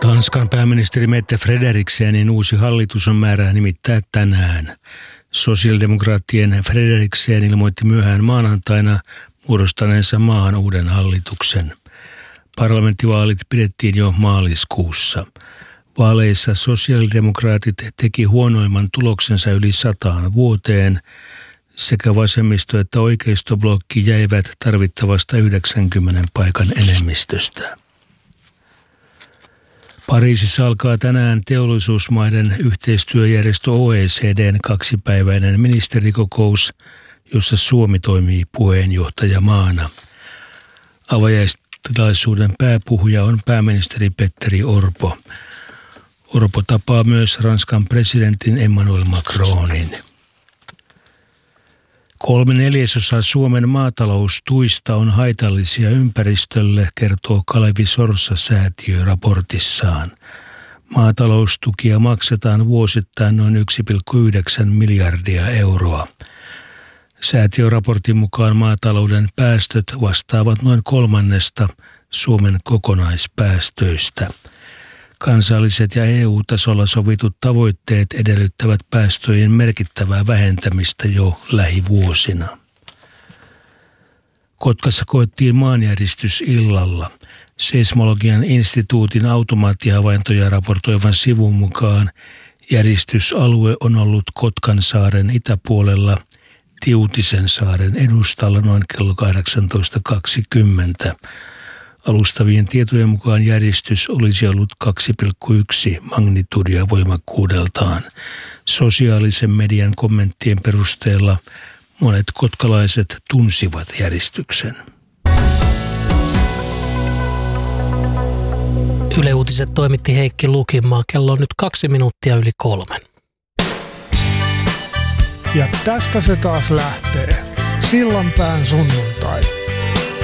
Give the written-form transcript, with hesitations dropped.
Tanskan pääministeri Mette Frederiksenin uusi hallitus on määrä nimittää tänään. Sosiaalidemokraattien Frederiksen ilmoitti myöhään maanantaina muodostaneensa maahan uuden hallituksen. Parlamenttivaalit pidettiin jo maaliskuussa. Vaaleissa sosiaalidemokraatit teki huonoimman tuloksensa yli 100 vuoteen. Sekä vasemmisto- että oikeistoblokki jäivät tarvittavasta 90 paikan enemmistöstä. Pariisissa alkaa tänään teollisuusmaiden yhteistyöjärjestö OECD:n 2-päiväinen ministerikokous, jossa Suomi toimii puheenjohtajamaana. Avajaistilaisuuden pääpuhuja on pääministeri Petteri Orpo. Orpo tapaa myös Ranskan presidentin Emmanuel Macronin. 3/4 Suomen maataloustuista on haitallisia ympäristölle, kertoo Kalevi Sorsa-säätiö raportissaan. Maataloustukia maksetaan vuosittain noin 1,9 miljardia euroa. Säätiöraportin mukaan maatalouden päästöt vastaavat noin 1/3 Suomen kokonaispäästöistä. Kansalliset ja EU-tasolla sovitut tavoitteet edellyttävät päästöjen merkittävää vähentämistä jo lähivuosina. Kotkassa koettiin maanjäristys illalla. Seismologian instituutin automaattihavaintoja raportoivan sivun mukaan järistysalue on ollut Kotkansaaren itäpuolella Tiutisen saaren edustalla noin kello 18.20. Alustavien tietojen mukaan järistys olisi ollut 2,1 magnitudia voimakkuudeltaan. Sosiaalisen median kommenttien perusteella monet kotkalaiset tunsivat järistyksen. Yle Uutiset toimitti Heikki Lukinmaa. Kello on nyt 2:02. Ja tästä se taas lähtee. Sillanpään sunnuntai.